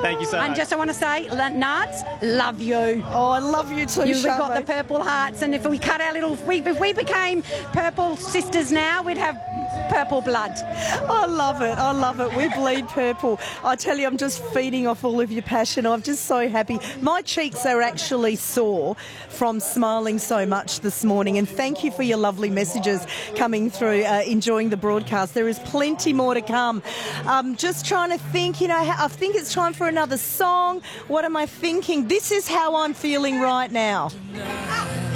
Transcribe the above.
Thank you so much. And just I want to say, Nards, love you. Oh, I love you too, We've got the Charmaine. purple hearts, and if we cut our little, if we became purple sisters now, we'd have purple blood. I love it. I love it. We bleed purple. I tell you, I'm just feeding off all of your passion. I'm just so happy. My cheeks are actually sore from smiling so much this morning. And thank you for your lovely messages coming through, enjoying the broadcast. There is plenty more to come. Just trying to think, I think it's time for another song. What am I thinking? This is how I'm feeling right now.